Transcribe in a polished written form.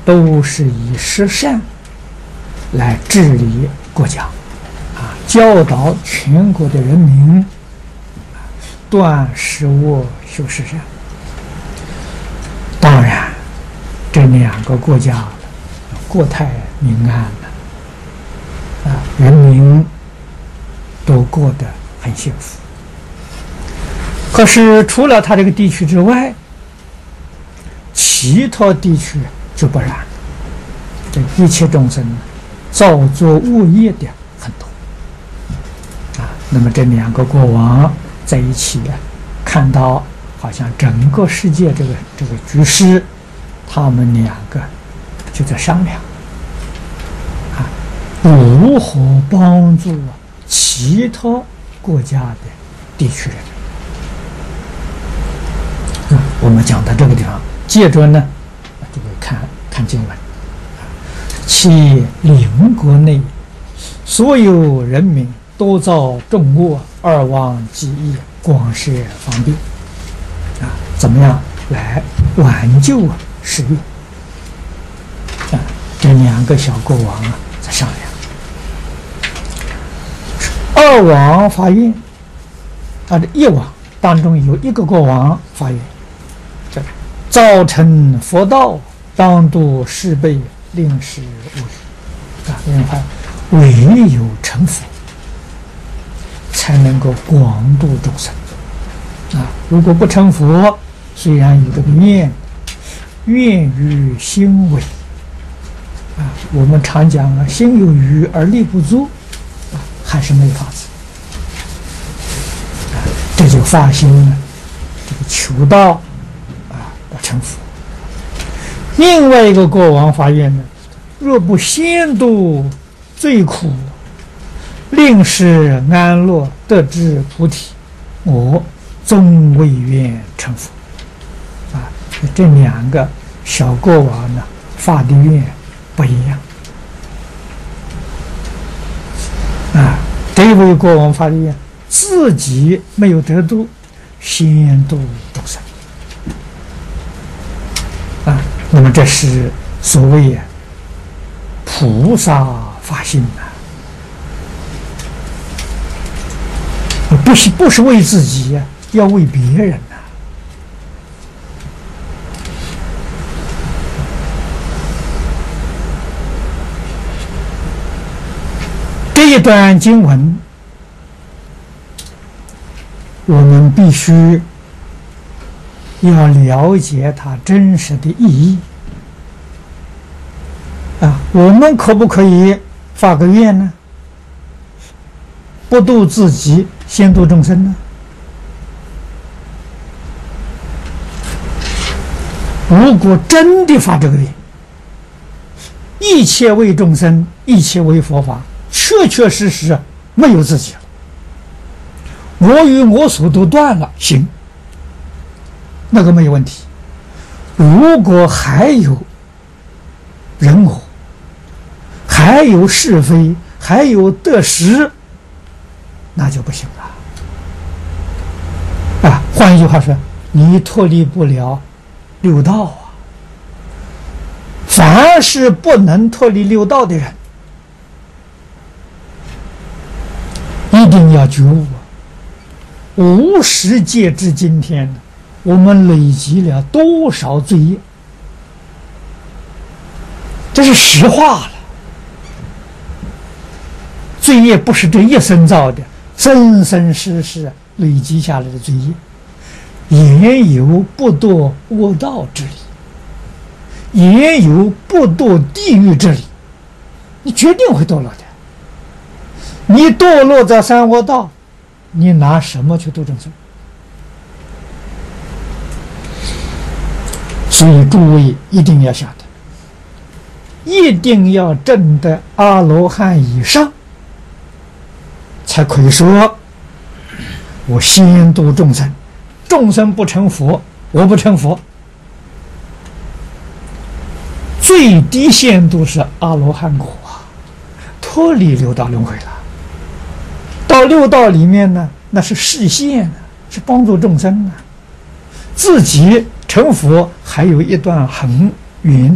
都是以十善来治理国家，教导全国的人民断食恶修十善。当然，这两个国家国泰民安了，人民都过得很幸福。可是除了他这个地区之外，其他地区就不然了。这一切众生造作恶业的很多那么这两个国王在一起看到好像整个世界这个局势，他们两个就在商量如何帮助其他国家的地区人。我们讲到这个地方，接着呢，就会看经文。其邻国内所有人民多造众恶，而忘己意，广设方便怎么样来挽救世运这两个小国王在商量。二王发愿这一王当中有一个国王发愿，造成佛道，当度世辈，令时无余因为唯有成佛才能够广度众生如果不成佛，虽然有这个愿于心违我们常讲心有余而力不足还是没法子这就发心了，这个求道要成佛。另外一个国王发愿呢，若不先度最苦，令时安乐，得知菩提，我终未愿成佛这两个小国王呢发的愿不一样这位国王发的愿自己没有得度，先度众生那么这是所谓菩萨发心不是为自己要为别人这一段经文我们必须要了解它真实的意义我们可不可以发个愿呢？不度自己，先度众生呢？如果真的发这个愿，一切为众生，一切为佛法，确确实实没有自己了，我与我所都断了，行，那个没有问题。如果还有人我，还有是非，还有得失，那就不行了换一句话说，你脱离不了六道凡是不能脱离六道的人，一定要觉悟50劫至今天我们累积了多少罪业，这是实话了。罪业不是这一生造的，生生世世累积下来的罪业，也有不堕恶道之理，也有不堕地狱之理，你决定会堕落的。你堕落在三恶道，你拿什么去度众生？所以诸位一定要晓得，一定要证得阿罗汉以上，才可以说我先度众生，众生不成佛，我不成佛。最低限度是阿罗汉果脱离六道轮回了。到六道里面呢，那是示现是帮助众生自己成佛还有一段很远